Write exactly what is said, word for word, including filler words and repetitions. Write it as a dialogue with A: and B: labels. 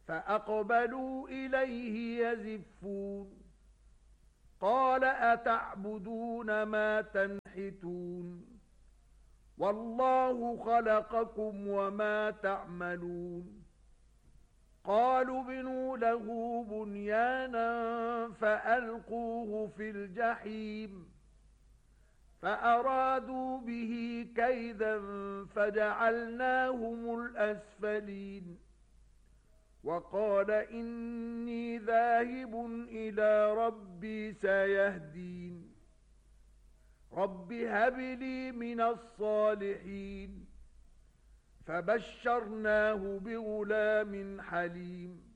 A: فأقبلوا إليه يزفون قال أتعبدون ما تنحتون والله خلقكم وما تعملون قالوا بنوا له بنيانا فألقوه في الجحيم فأرادوا به كيدا فجعلناهم الأسفلين وقال إني ذاهب إلى ربي سيهدين رب هب لي من الصالحين فبشرناه بغلام حليم